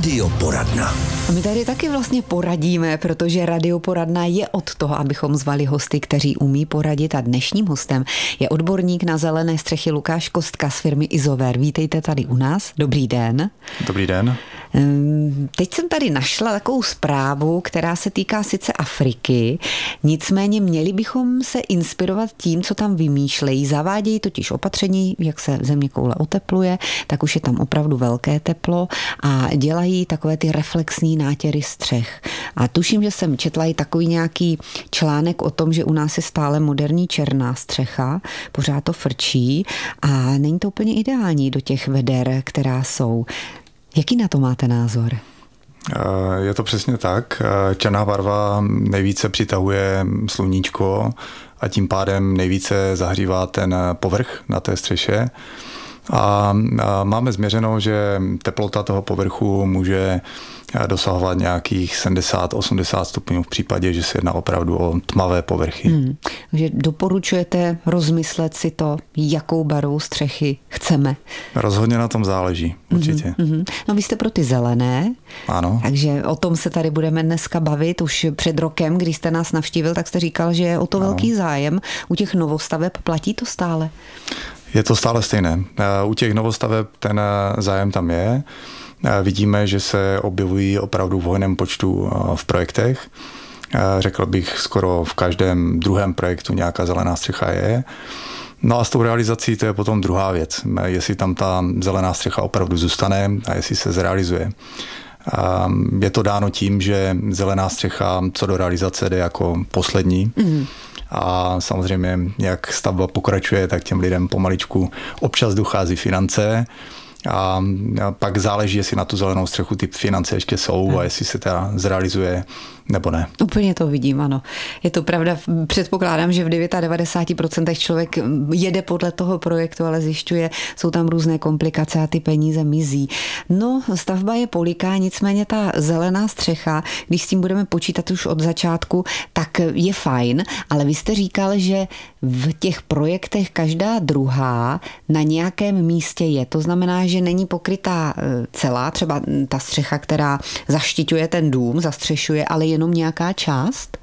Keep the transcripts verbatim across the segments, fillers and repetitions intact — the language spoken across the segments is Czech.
Radioporadna. A my tady taky vlastně poradíme, protože Radioporadna je od toho, abychom zvali hosty, kteří umí poradit, a dnešním hostem je odborník na zelené střechy Lukáš Kostka z firmy Isover. Vítejte tady u nás. Dobrý den. Dobrý den. Teď jsem tady našla takovou zprávu, která se týká sice Afriky, nicméně měli bychom se inspirovat tím, co tam vymýšlejí. Zavádějí totiž opatření, jak se zeměkoule otepluje, tak už je tam opravdu velké teplo a dělají takové ty reflexní nátěry střech. A tuším, že jsem četla i takový nějaký článek o tom, že u nás je stále moderní černá střecha, pořád to frčí a není to úplně ideální do těch veder, která jsou. Jaký na to máte názor? Je to přesně tak. Černá barva nejvíce přitahuje sluníčko a tím pádem nejvíce zahřívá ten povrch na té střeše. A máme změřeno, že teplota toho povrchu může dosahovat nějakých sedmdesát osmdesát stupňů v případě, že se jedná opravdu o tmavé povrchy. Hmm. Takže doporučujete rozmyslet si to, jakou barvu střechy chceme? Rozhodně na tom záleží, určitě. Hmm. No vy jste pro ty zelené, ano. Takže o tom se tady budeme dneska bavit. Už před rokem, když jste nás navštívil, tak jste říkal, že je o to ano. velký zájem. U těch novostaveb platí to stále? Je to stále stejné. U těch novostaveb ten zájem tam je. Vidíme, že se objevují opravdu v hojném počtu v projektech. Řekl bych, skoro v každém druhém projektu nějaká zelená střecha je. No a s tou realizací to je potom druhá věc. Jestli tam ta zelená střecha opravdu zůstane a jestli se zrealizuje. Je to dáno tím, že zelená střecha co do realizace jde jako poslední. Mm. A samozřejmě, jak stavba pokračuje, tak těm lidem pomaličku občas dochází finance. A pak záleží, jestli na tu zelenou střechu ty finance ještě jsou hmm. a jestli se teda zrealizuje nebo ne. Úplně to vidím, ano. Je to pravda, předpokládám, že v devadesát devět procent člověk jede podle toho projektu, ale zjišťuje, jsou tam různé komplikace a ty peníze mizí. No, stavba je poliká, nicméně ta zelená střecha, když s tím budeme počítat už od začátku, tak je fajn, ale vy jste říkal, že v těch projektech každá druhá na nějakém místě je. To znamená, že není pokrytá celá, třeba ta střecha, která zaštiťuje ten dům, zastřešuje, ale jenom nějaká část?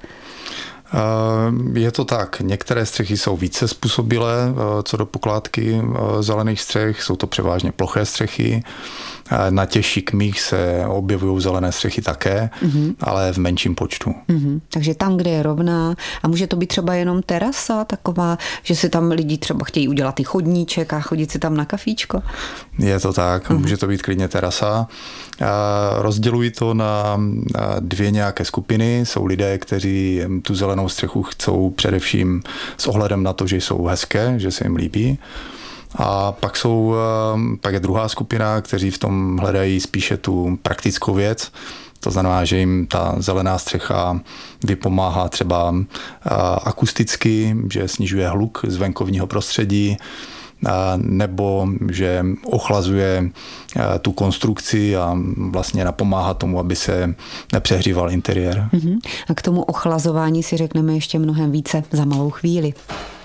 Je to tak. Některé střechy jsou více způsobilé co do pokládky zelených střech. Jsou to převážně ploché střechy. Na těch šikmých se objevují zelené střechy také, mm-hmm. ale v menším počtu. Mm-hmm. Takže tam, kde je rovná, a může to být třeba jenom terasa taková, že si tam lidi třeba chtějí udělat i chodníček a chodit si tam na kafíčko? Je to tak. Mm-hmm. Může to být klidně terasa. Rozdělují to na dvě nějaké skupiny. Jsou lidé, kteří tu zelenou střechu chcou především s ohledem na to, že jsou hezké, že se jim líbí. A pak, jsou, pak je druhá skupina, kteří v tom hledají spíše tu praktickou věc. To znamená, že jim ta zelená střecha vypomáhá třeba akusticky, že snižuje hluk z venkovního prostředí, nebo že ochlazuje tu konstrukci a vlastně napomáhá tomu, aby se nepřehříval interiér. A k tomu ochlazování si řekneme ještě mnohem více za malou chvíli.